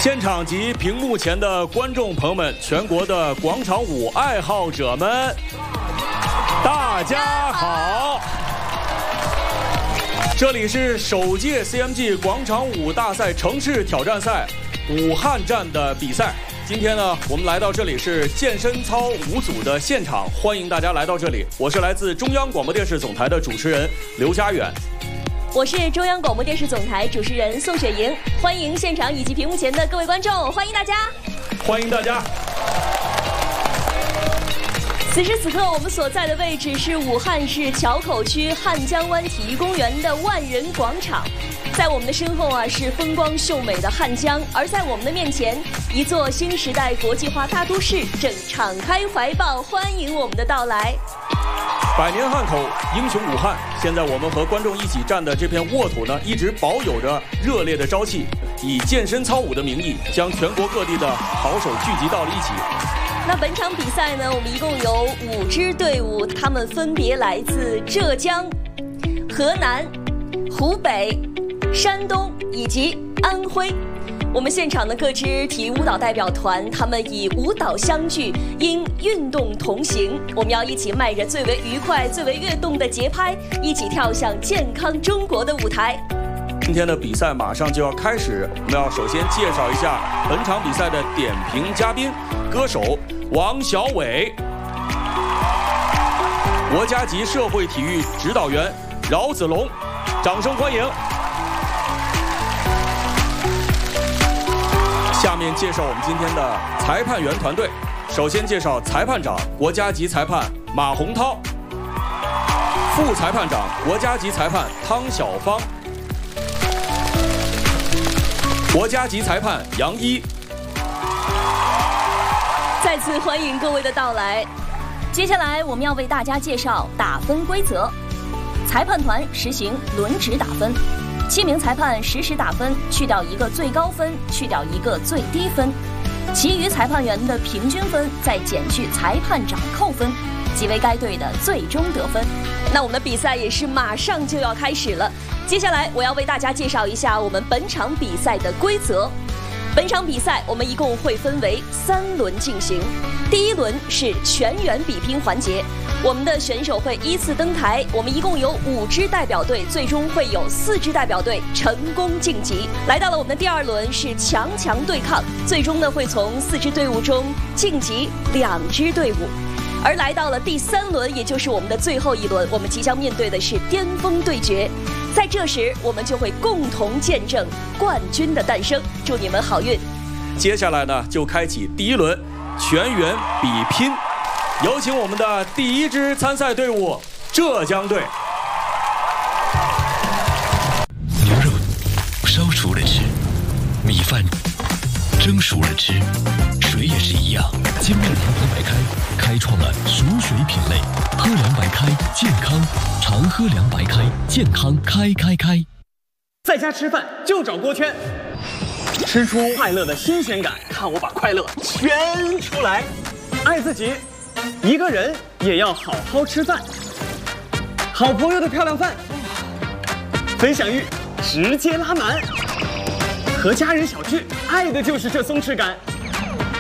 现场及屏幕前的观众朋友们，全国的广场舞爱好者们，大家好！这里是首届 CMG 广场舞大赛城市挑战赛武汉站的比赛。今天呢，我们来到这里是健身操舞组的现场，欢迎大家来到这里。我是来自中央广播电视总台的主持人刘佳远。 我是中央广播电视总台主持人宋雪莹，欢迎现场以及屏幕前的各位观众，欢迎大家， 欢迎大家。 此时此刻，我们所在的位置是武汉市硚口区汉江湾体育公园的万人广场。在我们的身后啊，是风光秀美的汉江，而在我们的面前，一座新时代国际化大都市正敞开怀抱欢迎我们的到来。 百年汉口，英雄武汉。现在我们和观众一起站的这片沃土呢，一直保有着热烈的朝气，以健身操舞的名义，将全国各地的好手聚集到了一起。 那本场比赛呢，我们一共有5支队伍，他们分别来自浙江、河南、湖北、山东以及安徽。我们现场的各支体育舞蹈代表团，他们以舞蹈相聚，因运动同行。我们要一起迈着最为愉快、最为跃动的节拍，一起跳向健康中国的舞台。 今天的比赛马上就要开始，我们要首先介绍一下本场比赛的点评嘉宾，歌手王小伟，国家级社会体育指导员饶子龙，掌声欢迎。下面介绍我们今天的裁判员团队，首先介绍裁判长国家级裁判马洪涛，副裁判长国家级裁判汤晓芳，国家级裁判杨一。 再次欢迎各位的到来。 接下来我们要为大家介绍打分规则。裁判团实行轮值打分，7名裁判实时打分，去掉一个最高分，去掉一个最低分，其余裁判员的平均分再减去裁判长扣分，即为该队的最终得分。 那我们的比赛也是马上就要开始了。接下来我要为大家介绍一下我们本场比赛的规则。本场比赛我们一共会分为3轮进行。第一轮是全员比拼环节，我们的选手会依次登台，我们一共有5支代表队，最终会有4支代表队成功晋级。来到了我们的第2轮是强对抗，最终呢会从4支队伍中晋级2支队伍。而来到了第3轮，也就是我们的最后一轮，我们即将面对的是巅峰对决。在这时，我们就会共同见证冠军的诞生。祝你们好运！ 接下来呢，就开启第1轮全员比拼。有请我们的第1支参赛队伍浙江队。 牛肉烧熟了吃，米饭蒸熟了吃，水也是一样。金麦堂喝白开开创了熟水品类，喝凉白开健康，常喝凉白开健康开。 在家吃饭就找锅圈，吃出快乐的新鲜感，看我把快乐圈出来。爱自己，一个人也要好好吃饭。好朋友的漂亮饭，分享欲直接拉满。和家人小聚，爱的就是这松弛感。